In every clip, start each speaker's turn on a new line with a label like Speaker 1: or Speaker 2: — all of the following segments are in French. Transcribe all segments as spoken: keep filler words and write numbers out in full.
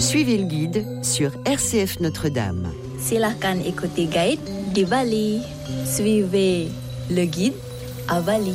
Speaker 1: Suivez le guide sur R C F Notre-Dame.
Speaker 2: Silakan ikuti guide di Bali. Suivez le guide à Bali.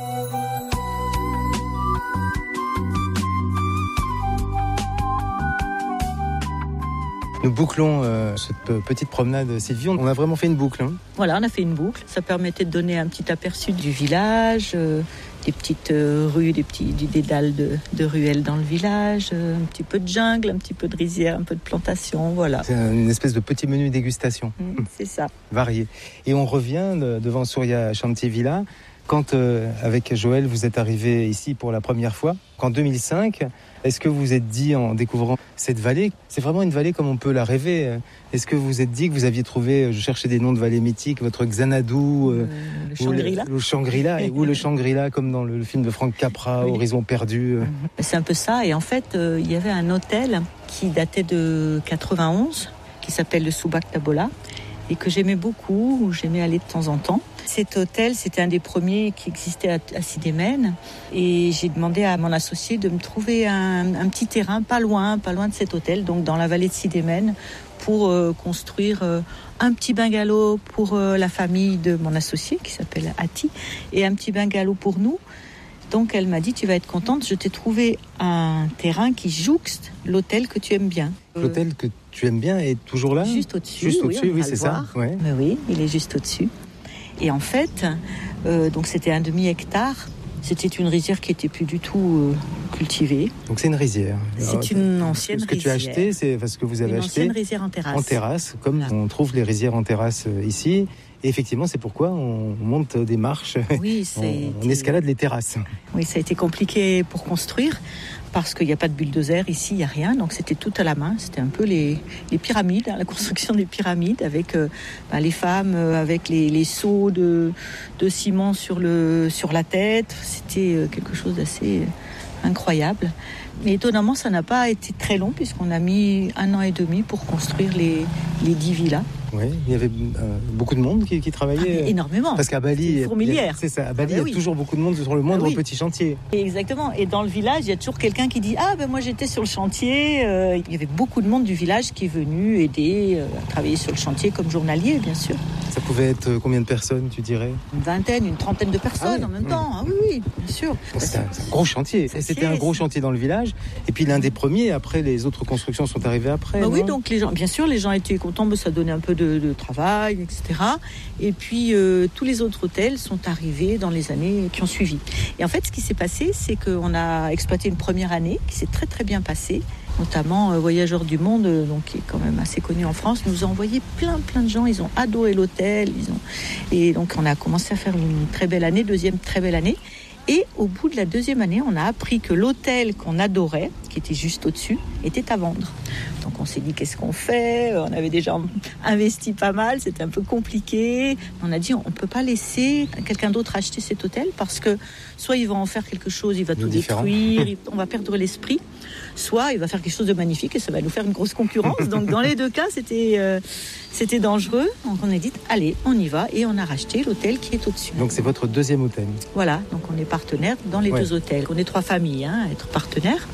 Speaker 3: Nous bouclons euh, cette petite promenade, Sylvie. On a vraiment fait une boucle. Hein.
Speaker 4: Voilà, on a fait une boucle. Ça permettait de donner un petit aperçu du village, euh, des petites euh, rues, des petits des dédales de, de ruelles dans le village, euh, un petit peu de jungle, un petit peu de rizière, un peu de plantation, voilà.
Speaker 3: C'est une espèce de petit menu dégustation.
Speaker 4: Mmh, c'est ça.
Speaker 3: Varié. Et on revient de, devant Surya Shanti Villa. Quand, euh, avec Joël, vous êtes arrivé ici pour la première fois, qu'en deux mille cinq, est-ce que vous vous êtes dit, en découvrant cette vallée, c'est vraiment une vallée comme on peut la rêver. Est-ce que vous vous êtes dit que vous aviez trouvé, je cherchais des noms de vallées mythiques, votre Xanadu, euh,
Speaker 4: le Shangri-La,
Speaker 3: le, le Shangri-La, et ou le Shangri-La, comme dans le, le film de Frank Capra, oui. Horizon perdu. Euh.
Speaker 4: C'est un peu ça. Et en fait, euh, il y avait un hôtel qui datait de quatre-vingt-onze, qui s'appelle le Subak Tabola, et que j'aimais beaucoup, où j'aimais aller de temps en temps. Cet hôtel, c'était un des premiers qui existait à, à Sidémen. Et j'ai demandé à mon associé de me trouver un, un petit terrain pas loin, pas loin de cet hôtel, donc dans la vallée de Sidémen, pour euh, construire euh, un petit bungalow pour euh, la famille de mon associé, qui s'appelle Ati, et un petit bungalow pour nous. Donc elle m'a dit, tu vas être contente, je t'ai trouvé un terrain qui jouxte l'hôtel que tu aimes bien.
Speaker 3: L'hôtel que tu aimes bien est toujours là ?
Speaker 4: Juste au-dessus,
Speaker 3: juste
Speaker 4: oui,
Speaker 3: au-dessus, oui, c'est
Speaker 4: ça.
Speaker 3: Ouais.
Speaker 4: Mais oui, il est juste au-dessus. Et en fait, euh, donc c'était un demi-hectare. C'était une rizière qui était plus du tout euh, cultivée.
Speaker 3: Donc c'est une rizière.
Speaker 4: C'est
Speaker 3: Alors,
Speaker 4: une ancienne rizière.
Speaker 3: Ce que tu as acheté, c'est parce que vous avez
Speaker 4: une
Speaker 3: acheté
Speaker 4: ancienne rizière en terrasse.
Speaker 3: En terrasse, comme voilà. On trouve les rizières en terrasse euh, ici. Et effectivement, c'est pourquoi on monte des marches,
Speaker 4: oui, c'est
Speaker 3: on, on escalade les terrasses.
Speaker 4: Oui, ça a été compliqué pour construire parce qu'il n'y a pas de bulldozer ici, il n'y a rien. Donc c'était tout à la main. C'était un peu les, les pyramides, hein, la construction des pyramides avec euh, ben, les femmes euh, avec les, les seaux de, de ciment sur, le, sur la tête. C'était euh, quelque chose d'assez incroyable. Mais étonnamment, ça n'a pas été très long puisqu'on a mis un an et demi pour construire les, les dix villas.
Speaker 3: Oui, il y avait euh, beaucoup de monde qui, qui travaillait.
Speaker 4: Ah, énormément.
Speaker 3: Parce qu'à Bali,
Speaker 4: c'est fourmilière.
Speaker 3: C'est ça. À Bali,
Speaker 4: ah, ben
Speaker 3: il y a
Speaker 4: oui.
Speaker 3: toujours beaucoup de monde sur le moindre
Speaker 4: ah, oui.
Speaker 3: petit chantier.
Speaker 4: Et exactement. Et dans le village, il y a toujours quelqu'un qui dit ah ben moi j'étais sur le chantier. Euh, il y avait beaucoup de monde du village qui est venu aider euh, à travailler sur le chantier comme journalier, bien sûr.
Speaker 3: Ça pouvait être combien de personnes, tu dirais ?
Speaker 4: Une vingtaine, une trentaine de personnes ah, oui. en même mmh. temps. Ah oui, oui, bien sûr.
Speaker 3: Donc, c'est, un, c'est un gros chantier. C'est, C'était un gros c'est... chantier dans le village. Et puis l'un des premiers. Après, les autres constructions sont arrivées après.
Speaker 4: Bah oui, donc les gens, bien sûr, les gens étaient contents. Mais ça donnait un peu de, de travail, et cetera. Et puis euh, tous les autres hôtels sont arrivés dans les années qui ont suivi. Et en fait, ce qui s'est passé, c'est qu'on a exploité une première année qui s'est très très bien passée. Notamment euh, Voyageurs du Monde, euh, donc qui est quand même assez connu en France, nous a envoyé plein plein de gens. Ils ont adoré l'hôtel, ils ont et donc on a commencé à faire une très belle année, deuxième très belle année. Et au bout de la deuxième année, on a appris que l'hôtel qu'on adorait, qui était juste au-dessus, était à vendre. Donc on s'est dit qu'est-ce qu'on fait ? On avait déjà investi pas mal, c'était un peu compliqué. On a dit on ne peut pas laisser quelqu'un d'autre acheter cet hôtel parce que soit il va en faire quelque chose, il va tout détruire, on va perdre l'esprit, soit il va faire quelque chose de magnifique et ça va nous faire une grosse concurrence. Donc dans les deux cas, c'était, euh, c'était dangereux. Donc on a dit allez, on y va et on a racheté l'hôtel qui est au-dessus.
Speaker 3: Donc c'est votre deuxième hôtel.
Speaker 4: Voilà, donc on est partenaire dans les ouais. deux hôtels. On est trois familles hein, à être partenaires.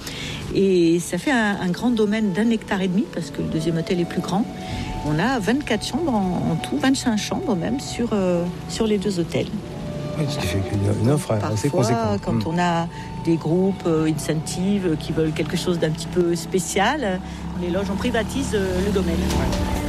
Speaker 4: Et ça fait un, un grand domaine d'un hectare et demi parce que le deuxième hôtel est plus grand. On a vingt-quatre chambres en, en tout, vingt-cinq chambres même sur, euh, sur les deux hôtels.
Speaker 3: Oui, ce qui fait une, une offre
Speaker 4: Parfois,
Speaker 3: assez conséquente.
Speaker 4: Quand mmh. on a des groupes euh, incentives qui veulent quelque chose d'un petit peu spécial, on les loge, on privatise euh, le domaine. Ouais.